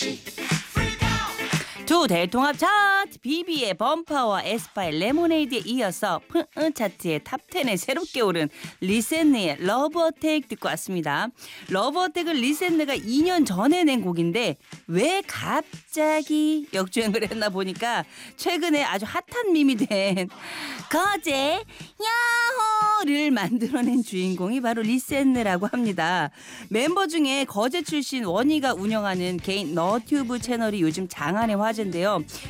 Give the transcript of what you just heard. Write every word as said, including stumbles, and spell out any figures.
두 대통합 차트 비비의 범파와 에스파의 레모네이드에 이어서 푸은 차트의 탑텐에 새롭게 오른 리센느의 러브 어택 듣고 왔습니다. 러브 어택은 리센느가 이 년 전에 낸 곡인데 왜 갑자기 역주행을 했나 보니까 최근에 아주 핫한 밈이 된 거제 야호를 만들어낸 주인공이 바로 리센느라고 합니다. 멤버 중에 거제 출신 원희가 운영하는 개인 너튜브 채널이 요즘 장안의 화제인데요.